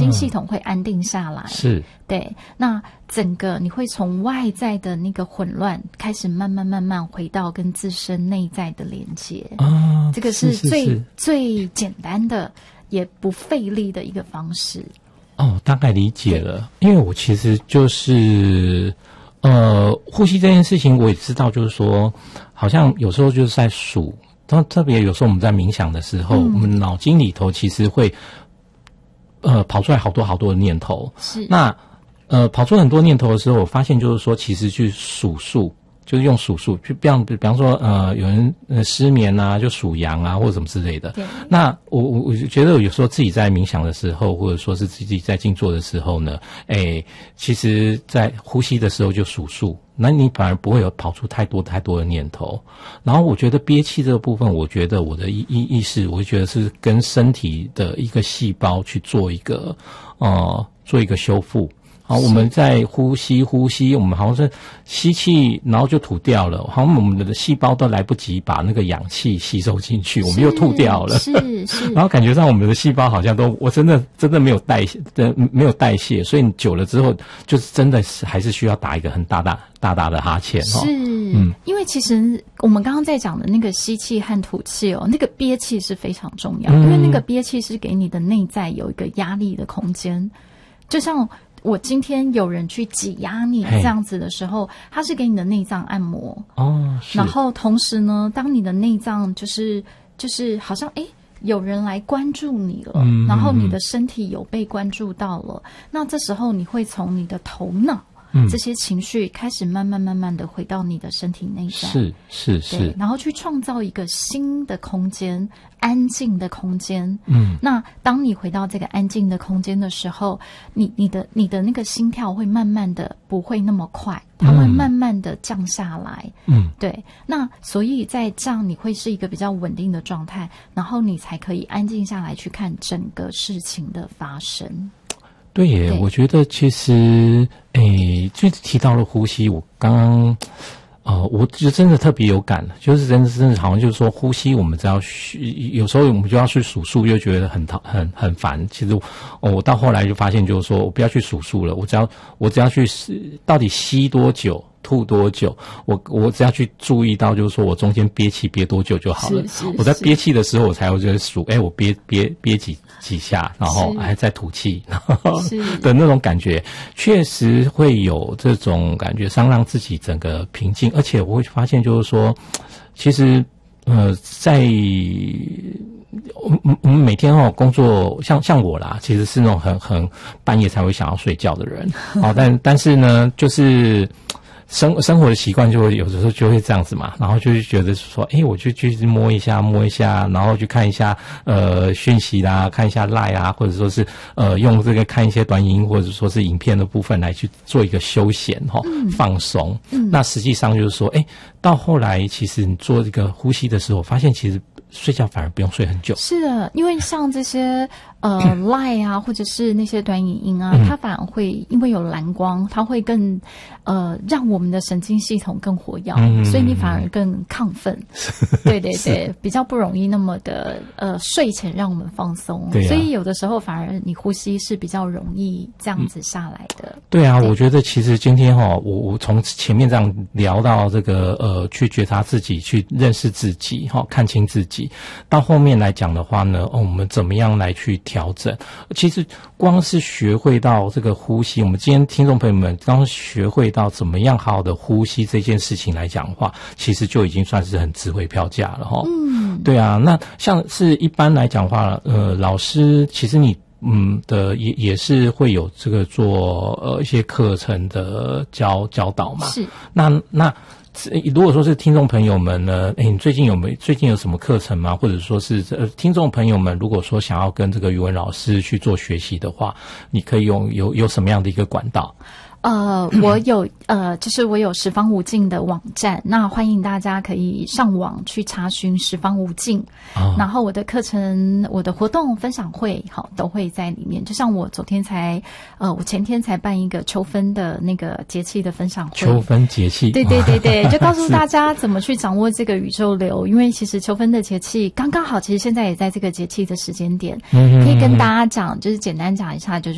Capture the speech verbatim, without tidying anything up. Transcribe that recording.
经系统会安定下来。 是， 对，那整个你会从外在的那个混乱开始慢慢慢慢回到跟自身内在的连接啊， 这个是最是是是最简单的也不费力的一个方式。 哦，大概理解了。因为我其实就是呃，呼吸这件事情我也知道，就是说好像有时候就是在数，特特别有时候我们在冥想的时候，嗯、我们脑筋里头其实会呃跑出来好多好多的念头。 是， 那呃跑出很多念头的时候，我发现就是说，其实去数数。就是用数数，就比方比方说，呃，有人呃失眠啊，就数羊啊，或者什么之类的。那我我我觉得有时候自己在冥想的时候，或者说是自己在静坐的时候呢，诶，其实在呼吸的时候就数数，那你反而不会有跑出太多太多的念头。然后我觉得憋气这个部分，我觉得我的意意意识，我觉得是跟身体的一个细胞去做一个呃做一个修复。好，我们在呼吸呼吸，我们好像是吸气，然后就吐掉了，好像我们的细胞都来不及把那个氧气吸收进去，我们又吐掉了。 是是。 然后感觉上我们的细胞好像都，我真的真的没有代谢，没有代谢，所以久了之后，就是真的是还是需要打一个很大大大大的哈欠哦。 是，嗯，因为其实我们刚刚在讲的那个吸气和吐气哦，那个憋气是非常重要，嗯、因为那个憋气是给你的内在有一个压力的空间，就像。我今天有人去挤压你这样子的时候，他是给你的内脏按摩哦， 然后同时呢，当你的内脏就是就是好像诶有人来关注你了、嗯、然后你的身体有被关注到了，那这时候你会从你的头脑嗯、这些情绪开始慢慢慢慢的回到你的身体内在， 是是是， 然后去创造一个新的空间，安静的空间。 嗯， 那当你回到这个安静的空间的时候，你你的你的那个心跳会慢慢的不会那么快，它会慢慢的降下来。 嗯， 对。那所以在这样你会是一个比较稳定的状态，然后你才可以安静下来去看整个事情的发生。 对耶，对我觉得其实，诶，就提到了呼吸，我刚刚，呃，我就真的特别有感，就是真的真的好像就是说，呼吸我们只要有时候我们就要去数数，又觉得很讨很很烦。其实，哦，我到后来就发现，就是说我不要去数数了，我只要我只要去到底吸多久。吐多久？我我只要去注意到，就是说我中间憋气憋多久就好了。 是是是， 我在憋气的时候，我才会觉得数，哎，我憋憋憋几几下，然后还在吐气，然后的那种感觉，确实会有这种感觉上让自己整个平静。而且我会发现，就是说，其实呃，在我们我们每天哦工作，像像我啦，其实是那种很很半夜才会想要睡觉的人。好，但但是呢，就是。生生活的习惯就会有的时候就会这样子嘛，然后就会觉得说，诶，我就去摸一下摸一下，然后去看一下呃讯息啦，看一下 LINE 啊，或者说是呃用这个看一些短影音或者说是影片的部分来去做一个休闲齁、嗯、放松、嗯。那实际上就是说，诶，到后来其实你做这个呼吸的时候，发现其实睡觉反而不用睡很久。 是的，因为像这些呃 LINE 啊，或者是那些短影音啊、嗯，它反而会因为有蓝光，它会更呃让我们的神经系统更活跃、嗯，所以你反而更亢奋。对对对，比较不容易那么的呃睡前让我们放松、啊。所以有的时候反而你呼吸是比较容易这样子下来的。嗯、 对啊，对我觉得其实今天哈、哦，我我从前面这样聊到这个呃，去觉察自己，去认识自己，哈、哦，看清自己。到后面来讲的话呢，哦，我们怎么样来去调整？其实光是学会到这个呼吸，我们今天听众朋友们刚学会到怎么样好好的呼吸这件事情来讲的话，其实就已经算是很值回票价了哈。嗯，对啊，那像是一般来讲的话，呃，老师其实你嗯的也也是会有这个做呃一些课程的教教导嘛。 是， 那那。如果说是听众朋友们呢，诶，你最近有没有最近有什么课程吗？或者说是呃，听众朋友们，如果说想要跟这个语文老师去做学习的话，你可以用有有什么样的一个管道？ 呃，我有呃，就是我有十方无尽的网站，那欢迎大家可以上网去查询十方无尽、哦，然后我的课程、我的活动分享会，好都会在里面。就像我昨天才呃，我前天才办一个秋分的那个节气的分享会， 秋分节气， 对对对对，就告诉大家怎么去掌握这个宇宙流，因为其实秋分的节气刚刚好，其实现在也在这个节气的时间点，嗯、可以跟大家讲，就是简单讲一下，就是。